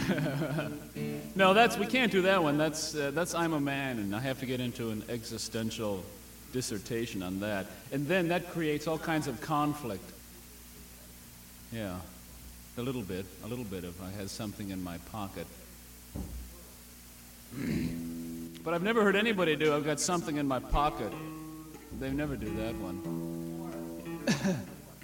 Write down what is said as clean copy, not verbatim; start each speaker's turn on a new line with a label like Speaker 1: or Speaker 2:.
Speaker 1: No, we can't do that one. That's I'm a Man, and I have to get into an existential dissertation on that. And then that creates all kinds of conflict. Yeah, a little bit of I had something in my pocket. But I've never heard anybody do I've got something in my pocket. They never do that one.